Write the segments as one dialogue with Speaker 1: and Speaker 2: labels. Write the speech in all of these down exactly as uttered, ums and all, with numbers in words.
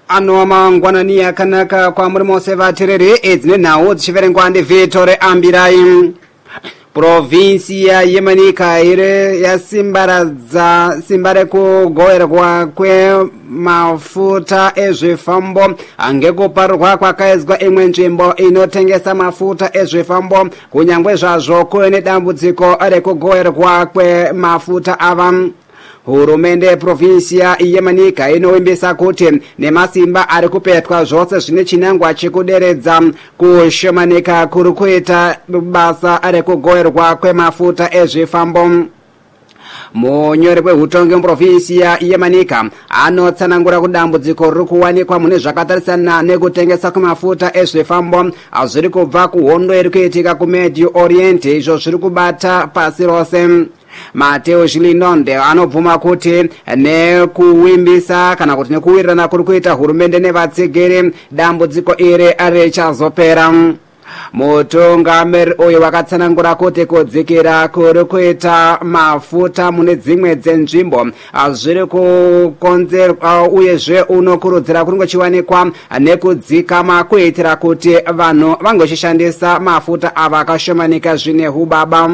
Speaker 1: ano mangwanani akanaka kwa muri mose vaterere edzine nhau dzichiverengwa ndivhitore ambirai. Provinsia yemanika ire yasimbaradza simba rekugoverwa kwemafuta ezvifambo ngekuparurwa kwakaizwa imwe nzvimbo inotengesa mafuta ezvifambo kunyangwe zvazvo kuine dambudziko rekugoverwa kwemafuta ava. Hurumende provinsia yemanika inovimbisa kuti nemasimba ari kupetwa zvose zvine chinangwa chekuderedza kushomanika kuri kuita basa rekugoverwa kwemafuta ezvifambo. Munyori weutongi muprovinsia yemanika anotsanangura kudambudziko riri kuwanikwa mune zvakatarisana nekutengesa kwemafuta ezvifambo zviri kubva kuhondo iri kuitika kumedio orient izvo zviri kubata pasi rose. Mateo Zhilinonde anobvuma kuti nekuwimbisa kana kuti nekuwirirana kuri kuita hurumende nevatsigiri dambudziko iri richazopera. Mutungamiri uyu wakatsanangura kuti kudzikira kuri kuita mafuta mune dzimwe dzenzvimbo zviri kukonzerwa uyezve unokurudzira kuti kuchiwanikwa nekudzikama kuitira kuti vanhu vangochishandisa mafuta ava akashomanika zvine ubaba.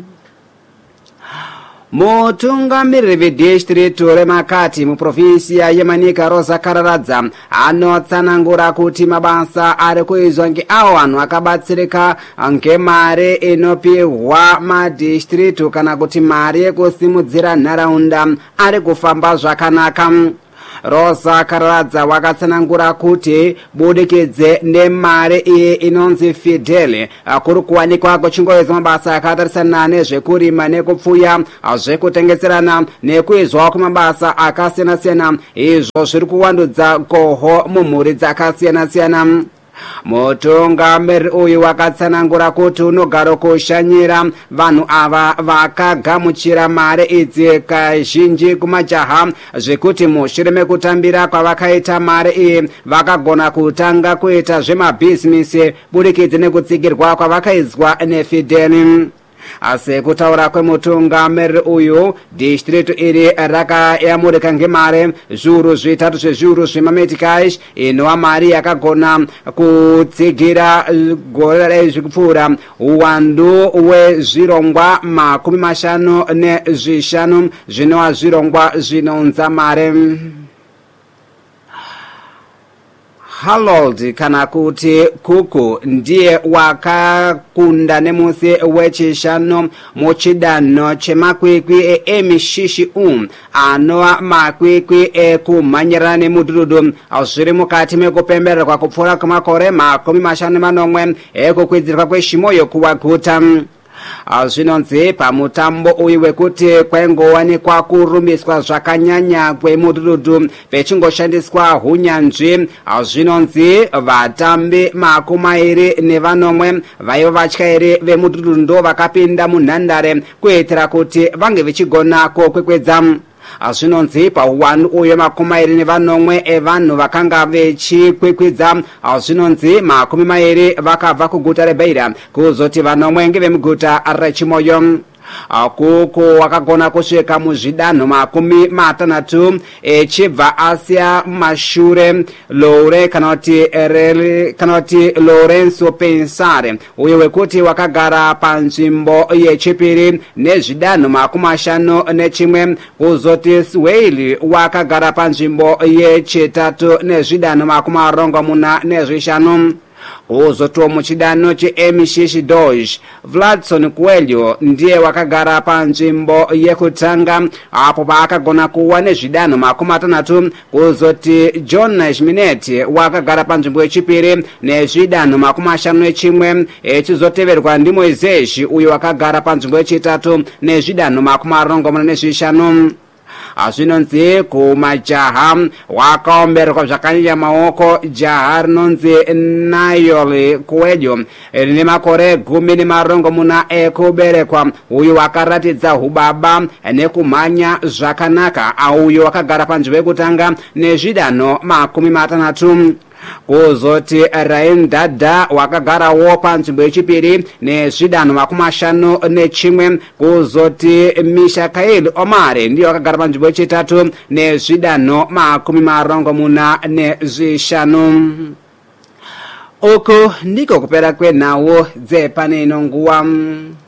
Speaker 1: Mutungamiriri vedhistritu remakati muprovinsia yemanika Rosa Kararadza anotsanangura kuti mabasa ari kuizwa ngeavo vanhu vakabatsirika ngemari inopiwa madhistritu kana kuti mari yekusimudzira nharaunda ari kufamba zvakanaka. Rosa Kararadza wakatsanangura kuti budikidze nemari iyi inonzi Fidele kuri kuwanikwa kuchingoizwa mabasa akatarisana nezvekurima nekupfuya zvekutengeserana nekuizwa kwemabasa akasiyana-siyana izvo zviri kuwandudza goho mumhuri dzakasiyana-siyana. Mutungamiriri uyu wakatsanangura kuti unogara kushanyira vanhu ava vakagamuchira mari idzi kazhinji kumajaha zvekuti mushure mekutambira kwavakaita mari iyi vakagona kutanga kuita zvemabhizinisi budikidze nekutsigirwa kwavakaizwa neFidel. Asi kutaura kwemutungamiriri uyu distritu iri rakayamurika ngemari zviuru zvitatu zvezviuru zvemametikash inova mari yakagona kutsigira gore rezvikupfuura uwandu hwezvirongwa makumi mashanu nezvishanu zvinova zvirongwa zvinounza mari. Harold kana kuti Kuku ndiye wakakunda nemusi wechishanu muchidanho chemakwikwi emishishi um anova makwikwi ekumhanyirana nemudhudhudhu zviri mukati mekupembererwa kupfuura kwemakore makumi mashanu nemanomwe ekukwidzirwa kweshimoyo kuwaguta. Zvinonzi pamutambo uyu wekuti kwaingowanikwa kurumbiswa zvakanyanya kwemudhudhudhu pechingoshandiswa hunyanzvi. Zvinonzi vatambi makumi mairi nevanomwe vaiva vatyairi vemudhudhudhu ndo vakapinda munhandare kuitira kuti vange vachigona kokwekwedza. Zvinonzi pauwandu uyu makumi mairi nevanomwe evanhu vakanga vechikwikwidza zvinonzi makumi mairi vakabva kuguta reBeira kuzoti vanomwe ngevemuguta rechimoyo. Kuku wakagona kusvika muzvidanho makumi matanhatu echibva asiya mashure Lore kana kuti kana kuti Lorenzo Pensare uye wekuti wakagara panzvimbo yechipiri nezvidanho makumi mashanu nechimwe kuzoti Swale wakagara panzvimbo yechitatu nezvidanho makumi marongomuna nezvishanu. Uzoto muchidanho cheemishishi Doge Vladson Coelho ndiye wakagara panzvimbo yekutanga apo paakagona kuwa nezvidanho makumi matanhatu kuzoti John Schmidt wakagara panzvimbo yechipiri nezvidanho makumi mashanu nechimwe echizoteverwa ndiMoises uyo wakagara panzvimbo yechitatu nezvidanho makumi marongomuna nezvishanu. Zvinonzi kumajaha wakaomberwa zvakanyanya maoko jaha rinonzi Nayoli Coelho rine makore gumi nemarongomuna ekuberekwa uyu wakaratidza ubaba nekumhanya zvakanaka uyu wakagara panzvimbo yekutanga nezvidanho makumi matanhatu. kuzoti Rain Dada wakagarawo panzvimbo yechipiri nezvidanho makumi mashanu nechimwe, kuzoti Mishakael Omar ndiyo akagara panzvimbo yechitatu nezvidanho makumi marongomuna nezvishanu. Uku ndiko kupera kwenhau dzepano ino nguva.